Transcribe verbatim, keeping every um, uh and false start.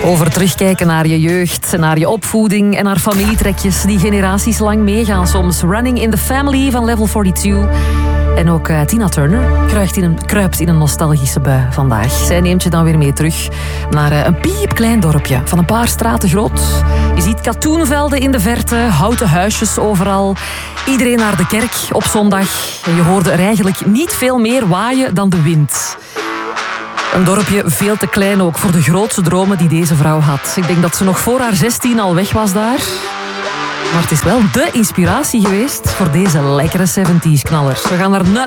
Over terugkijken naar je jeugd, naar je opvoeding en naar familietrekjes die generaties lang meegaan soms. Running in the Family van Level tweeënveertig. En ook uh, Tina Turner kruipt in, een, kruipt in een nostalgische bui vandaag. Zij neemt je dan weer mee terug naar uh, een piepklein dorpje van een paar straten groot. Je ziet katoenvelden in de verte, houten huisjes overal. Iedereen naar de kerk op zondag. En je hoorde er eigenlijk niet veel meer waaien dan de wind. Een dorpje veel te klein ook voor de grootste dromen die deze vrouw had. Ik denk dat ze nog voor haar zestien al weg was daar. Maar het is wel dé inspiratie geweest voor deze lekkere zeventig's knallers. We gaan naar